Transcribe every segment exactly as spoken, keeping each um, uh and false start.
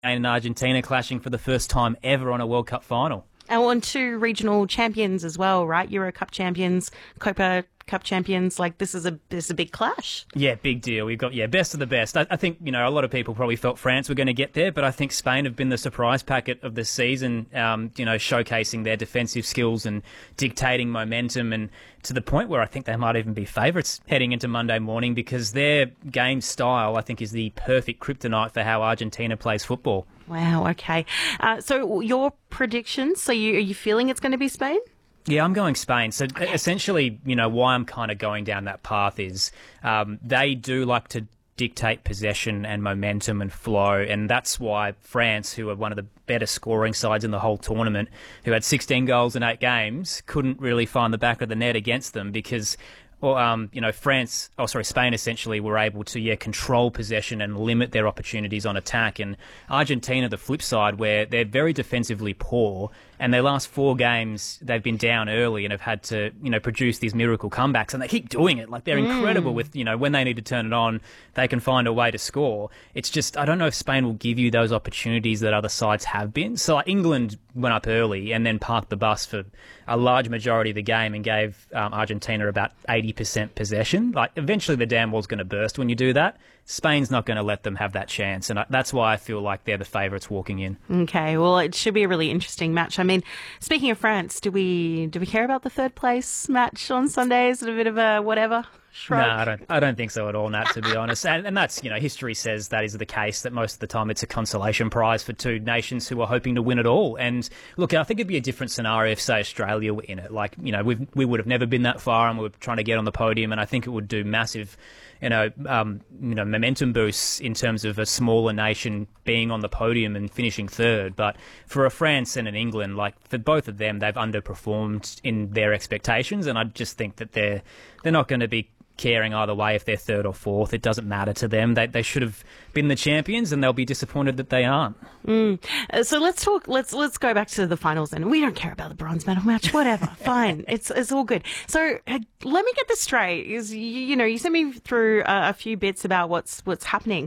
and Argentina clashing for the first time ever on a World Cup final. And on two regional champions as well, right? Euro Cup champions, Copa Cup champions. Like, this is a this is a big clash. Yeah, big deal. We've got, yeah, best of the best. I, I think, you know, a lot of people probably felt France were going to get there, but I think Spain have been the surprise packet of the season, um, you know, showcasing their defensive skills and dictating momentum, and to the point where I think they might even be favourites heading into Monday morning, because their game style, I think, is the perfect kryptonite for how Argentina plays football. Wow, okay. Uh, so your predictions, so you, are you feeling it's going to be Spain? Yeah, I'm going Spain. So essentially, you know, why I'm kind of going down that path is um, they do like to dictate possession and momentum and flow, and that's why France, who are one of the better scoring sides in the whole tournament, who had sixteen goals in eight games, couldn't really find the back of the net against them, because Well, um, you know, France, oh, sorry, Spain essentially were able to, yeah, control possession and limit their opportunities on attack. And Argentina, the flip side, where they're very defensively poor, and their last four games, they've been down early and have had to, you know, produce these miracle comebacks, and they keep doing it. Like, they're mm. incredible with, you know, when they need to turn it on, they can find a way to score. It's just, I don't know if Spain will give you those opportunities that other sides have been. So, like, England went up early and then parked the bus for a large majority of the game and gave um, Argentina about eighty percent possession. Like, eventually the dam wall's going to burst when you do that. Spain's not going to let them have that chance, and that's why I feel like they're the favourites walking in. Okay, well, it should be a really interesting match. I mean, speaking of France, do we do we care about the third place match on Sunday? Is it a bit of a whatever? Shrug. No, I don't. I don't think so at all, Nat. To be honest, and, and that's, you know, history says that is the case. That most of the time it's a consolation prize for two nations who are hoping to win it all. And look, I think it'd be a different scenario if, say, Australia were in it. Like, you know, we we would have never been that far, and we were trying to get on the podium. And I think it would do massive, you know, um, you know, momentum boosts in terms of a smaller nation being on the podium and finishing third. But for a France and an England, like, for both of them, they've underperformed in their expectations, and I just think that they're they're not going to be caring either way if they're third or fourth. It doesn't matter to them. They they should have been the champions, and they'll be disappointed that they aren't. Mm. Uh, so let's talk. Let's let's go back to the finals then. We don't care about the bronze medal match. Whatever, fine. It's it's all good. So uh, let me get this straight. Is you, you know you sent me through a, a few bits about what's what's happening.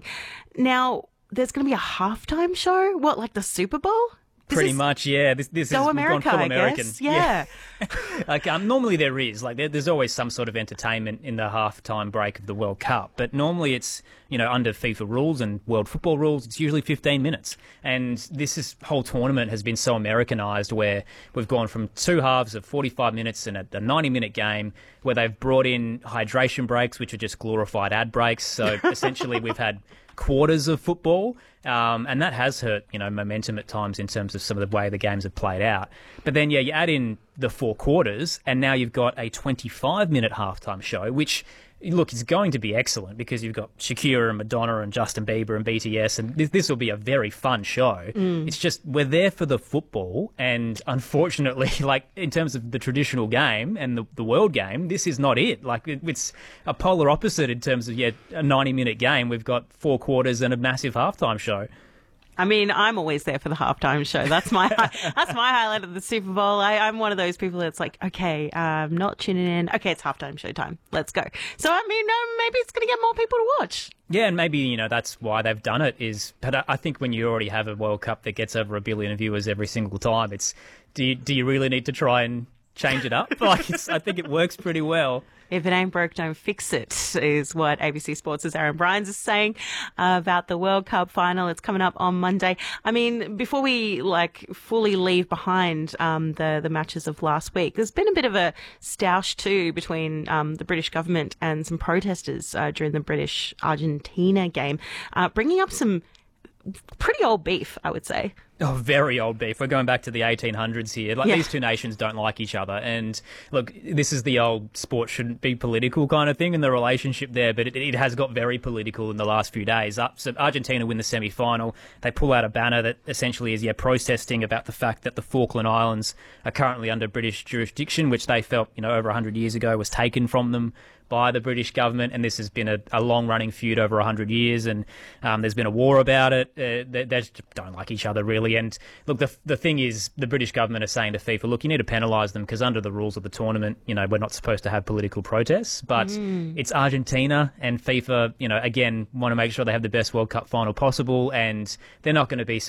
Now there's going to be a halftime show. What, like the Super Bowl? This Pretty much, yeah. This this Go is America, full I American. Guess. Yeah. yeah. like um, normally there is like there, there's always some sort of entertainment in the halftime break of the World Cup, but normally it's, you know, under FIFA rules and World Football rules, it's usually fifteen minutes. And this is, whole tournament has been so Americanized, where we've gone from two halves of forty-five minutes and a, a ninety minute game, where they've brought in hydration breaks, which are just glorified ad breaks. So essentially we've had quarters of football, um, and that has hurt, you know, momentum at times in terms of some of the way the games have played out. But then, yeah, you add in the four quarters, and now you've got a twenty-five minute halftime show, which, look, it's going to be excellent, because you've got Shakira and Madonna and Justin Bieber and B T S, and this, this will be a very fun show. Mm. It's just, we're there for the football, and unfortunately, like, in terms of the traditional game and the, the world game, this is not it. Like, it, it's a polar opposite in terms of, yeah, a ninety minute game. We've got four quarters and a massive halftime show. I mean, I'm always there for the halftime show. That's my that's my highlight of the Super Bowl. I, I'm one of those people that's like, okay, I'm not tuning in. Okay, it's halftime show time. Let's go. So, I mean, um, maybe it's going to get more people to watch. Yeah, and maybe, you know, that's why they've done it. Is, but I think when you already have a World Cup that gets over a billion viewers every single time, it's do you, do you really need to try and change it up? Like, it's, I think it works pretty well. If it ain't broke, don't fix it, is what A B C Sports' Aaron Bryans is saying uh, about the World Cup final. It's coming up on Monday. I mean, before we like fully leave behind um, the the matches of last week, there's been a bit of a stoush too between um, the British government and some protesters uh, during the British-Argentina game, uh, bringing up some pretty old beef, I would say. Oh, very old beef. We're going back to the eighteen hundreds here. Like, yeah. These two nations don't like each other. And look, this is the old sport shouldn't be political kind of thing in the relationship there, but it, it has got very political in the last few days. Up, so Argentina win the semi-final. They pull out a banner that essentially is, yeah, protesting about the fact that the Falkland Islands are currently under British jurisdiction, which they felt, you know, over one hundred years ago was taken from them by the British government, and this has been a, a long-running feud over one hundred years, and um, there's been a war about it. Uh, they, they just don't like each other, really. And look, the the thing is, the British government are saying to FIFA, look, you need to penalise them, because under the rules of the tournament, you know, we're not supposed to have political protests. But mm. it's Argentina, and FIFA, you know, again, want to make sure they have the best World Cup final possible, and they're not going to be